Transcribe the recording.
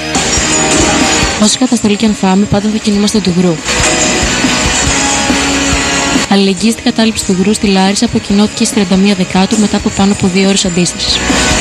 Όση καταστολή και αν φάμε, πάντα θα κινούμαστε του γκρου. Αλληλεγγύη στην κατάληψη του γκρου στη Λάρισα αποκοινώθηκε στις 31 Δεκάτου μετά από πάνω από 2 ώρες αντίστασης.